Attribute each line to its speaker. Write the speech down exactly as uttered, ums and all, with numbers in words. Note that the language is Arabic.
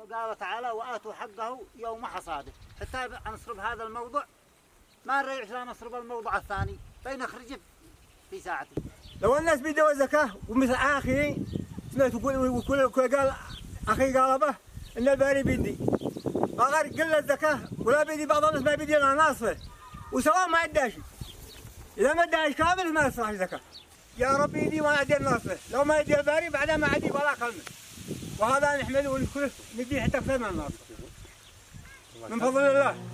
Speaker 1: قال تعالى وآتوا حقه يوم حصاده. حتى نصرف هذا الموضوع ما نريح لا نصرف الموضوع الثاني فينخرج في ساعته.
Speaker 2: لو الناس بيدوا الزكاة ومثل آخي سمعت وكل كل قال أخي قال به إن الباري بيدي غير قل الزكاة ولا بيدي بعض الناس ما بيدي لنا ناصفه وسواء ما عداش إذا ما عداش كامل ما يصلح زكاة. يا ربي يدي ما عدي ناصفه لو ما يدي الباري بعدها ما عدي ولا كلمة. وهذا نحمده ونشكره نديه حتى أكثر من الناصفه من فضل الله.